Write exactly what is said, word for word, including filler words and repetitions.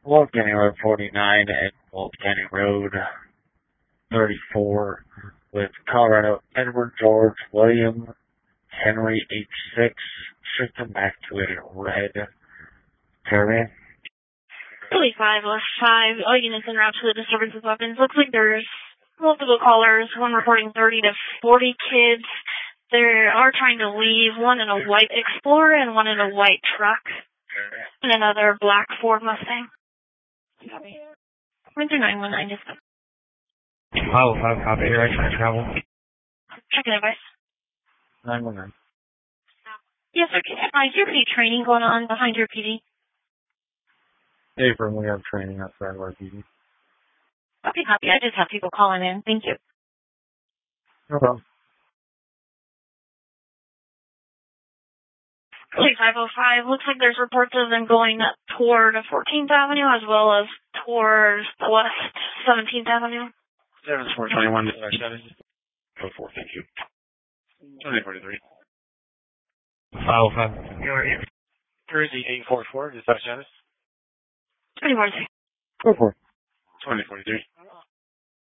Wolf County Road forty-nine and Wolf County Road thirty-four with Colorado Edward George William Henry H six. Shifting back to a red caravan. twenty-five left five. All units en route to the disturbance of weapons. Looks like there's multiple callers. One reporting thirty to forty kids. They are trying to leave. One in a white Explorer and one in a white truck. And another black Ford Mustang. Copy. Winter nine one nine, just go. Oh, five copy here. I can travel. Checking advice. nine one nine. Yes, sir. Uh, your P D training going on behind your P D. April, we have training outside of our P D. Okay, copy. I just have people calling in. Thank you. No problem. five oh five. Looks like there's reports of them going toward fourteenth Avenue as well as towards the west seventeenth Avenue. seven four twenty-one to seven. Oh, four, thank you. twenty forty-three. five oh five. Jersey eight four four, is that Janice? twenty forty-three. four four. twenty forty-three.